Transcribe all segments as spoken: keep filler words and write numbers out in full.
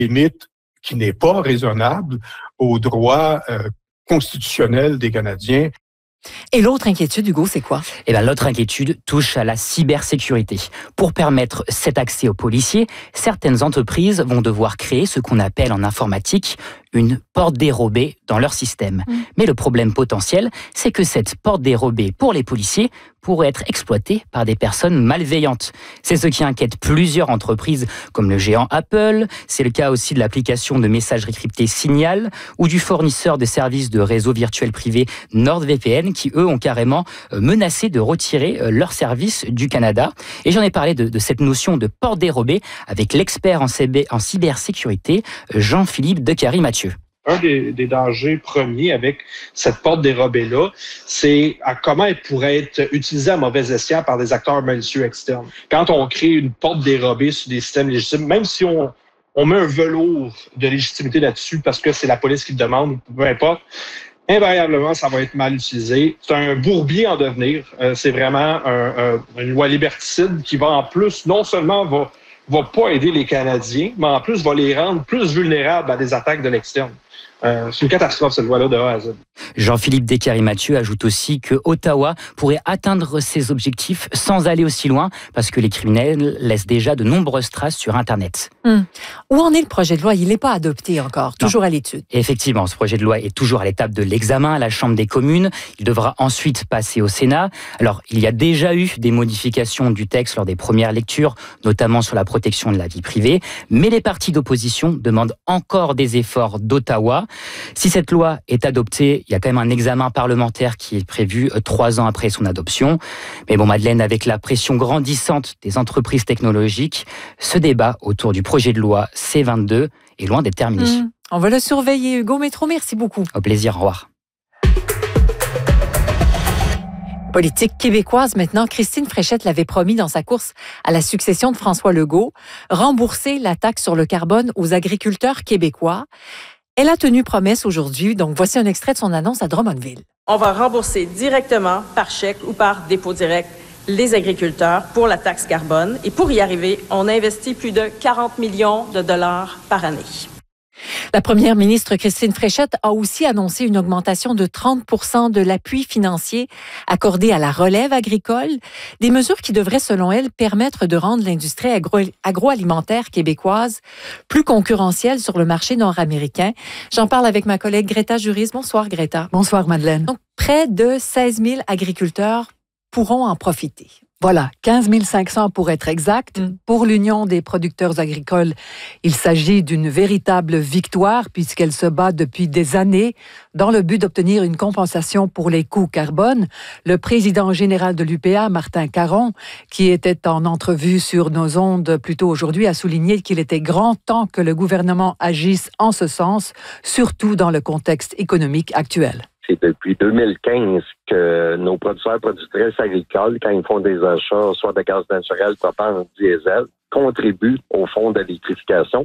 limite qui n'est pas raisonnable aux droits euh, constitutionnels des Canadiens. Et l'autre inquiétude, Hugo, c'est quoi? Eh bien, l'autre inquiétude touche à la cybersécurité. Pour permettre cet accès aux policiers, certaines entreprises vont devoir créer ce qu'on appelle en informatique une porte dérobée dans leur système. Mmh. Mais le problème potentiel, c'est que cette porte dérobée pour les policiers pourrait être exploitée par des personnes malveillantes. C'est ce qui inquiète plusieurs entreprises comme le géant Apple, c'est le cas aussi de l'application de messagerie cryptée Signal ou du fournisseur de services de réseau virtuel privé NordVPN qui, eux, ont carrément menacé de retirer leurs services du Canada. Et j'en ai parlé de, de cette notion de porte dérobée avec l'expert en, C B, en cybersécurité, Jean-Philippe Decary-Mathieu. Un des, des dangers premiers avec cette porte dérobée-là, c'est à comment elle pourrait être utilisée à mauvais escient par des acteurs malicieux externes. Quand on crée une porte dérobée sur des systèmes légitimes, même si on, on met un velours de légitimité là-dessus parce que c'est la police qui le demande, peu importe, invariablement, ça va être mal utilisé. C'est un bourbier en devenir. Euh, c'est vraiment un, un, une loi liberticide qui va en plus, non seulement va, va pas aider les Canadiens, mais en plus va les rendre plus vulnérables à des attaques de l'externe. Euh, c'est une catastrophe, cette loi-là, de A à Z. Jean-Philippe Decary-Mathieu ajoute aussi que Ottawa pourrait atteindre ses objectifs sans aller aussi loin, parce que les criminels laissent déjà de nombreuses traces sur Internet. Hum. Où en est le projet de loi? Il n'est pas adopté encore, toujours non. à l'étude. Effectivement, ce projet de loi est toujours à l'étape de l'examen à la Chambre des communes. Il devra ensuite passer au Sénat. Alors, il y a déjà eu des modifications du texte lors des premières lectures, notamment sur la protection de la vie privée, mais les partis d'opposition demandent encore des efforts d'Ottawa. Si cette loi est adoptée, il y a quand même un examen parlementaire qui est prévu trois ans après son adoption. Mais bon, Madeleine, avec la pression grandissante des entreprises technologiques, ce débat autour du projet de loi C vingt-deux est loin d'être terminé. Mmh. On va le surveiller, Hugo Métro. Merci beaucoup. Au plaisir, au revoir. Politique québécoise maintenant, Christine Fréchette l'avait promis dans sa course à la succession de François Legault, rembourser la taxe sur le carbone aux agriculteurs québécois. Elle a tenu promesse aujourd'hui, donc voici un extrait de son annonce à Drummondville. On va rembourser directement par chèque ou par dépôt direct les agriculteurs pour la taxe carbone. Et pour y arriver, on investit plus de quarante millions de dollars par année. La première ministre Christine Fréchette a aussi annoncé une augmentation de trente pour cent de l'appui financier accordé à la relève agricole, des mesures qui devraient, selon elle, permettre de rendre l'industrie agro- agroalimentaire québécoise plus concurrentielle sur le marché nord-américain. J'en parle avec ma collègue Greta Juris. Bonsoir, Greta. Bonsoir, Madeleine. Donc, près de seize mille agriculteurs pourront en profiter. Voilà, quinze mille cinq cents pour être exact. Mm. Pour l'Union des producteurs agricoles, il s'agit d'une véritable victoire puisqu'elle se bat depuis des années dans le but d'obtenir une compensation pour les coûts carbone. Le président général de l'U P A, Martin Caron, qui était en entrevue sur nos ondes plus tôt aujourd'hui, a souligné qu'il était grand temps que le gouvernement agisse en ce sens, surtout dans le contexte économique actuel. C'est depuis deux mille quinze que nos producteurs productrices agricoles, quand ils font des achats, soit de gaz naturel, propane, diesel, contribuent au fonds d'électrification.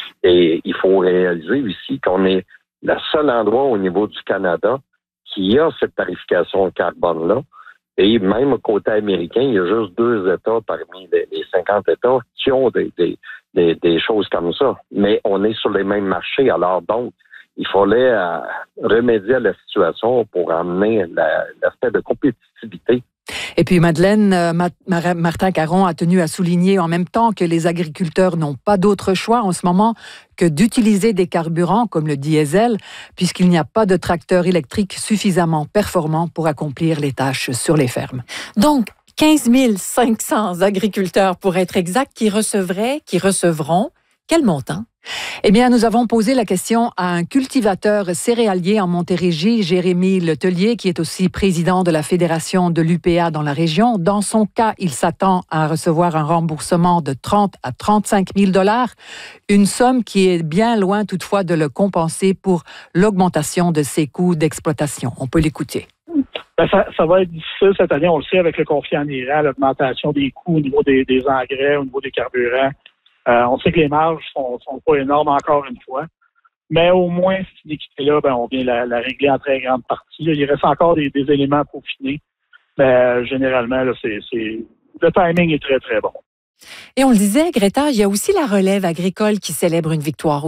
Et il faut réaliser ici qu'on est le seul endroit au niveau du Canada qui a cette tarification carbone-là. Et même au côté américain, il y a juste deux États parmi les, les cinquante États qui ont des, des, des, des choses comme ça. Mais on est sur les mêmes marchés. Alors donc, il fallait euh, remédier à la situation pour amener la, l'aspect de compétitivité. Et puis, Madeleine, euh, Ma- Ma- Martin Caron a tenu à souligner en même temps que les agriculteurs n'ont pas d'autre choix en ce moment que d'utiliser des carburants comme le diesel, puisqu'il n'y a pas de tracteurs électriques suffisamment performants pour accomplir les tâches sur les fermes. Donc, quinze mille cinq cents agriculteurs, pour être exact, qui recevraient, qui recevront quel montant? Eh bien, nous avons posé la question à un cultivateur céréalier en Montérégie, Jérémy Letellier, qui est aussi président de la Fédération de l'U P A dans la région. Dans son cas, il s'attend à recevoir un remboursement de trente à trente-cinq mille dollars, une somme qui est bien loin toutefois de le compenser pour l'augmentation de ses coûts d'exploitation. On peut l'écouter. Ben ça, ça va être difficile cette année, on le sait, avec le conflit en Iran, l'augmentation des coûts au niveau des, des engrais, au niveau des carburants. Euh, on sait que les marges sont, sont pas énormes encore une fois, mais au moins, cette inéquité-là, ben, on vient la, la régler en très grande partie. Là, il reste encore des, des éléments à peaufiner, mais euh, généralement, là, c'est, c'est, le timing est très, très bon. Et on le disait, Greta, il y a aussi la relève agricole qui célèbre une victoire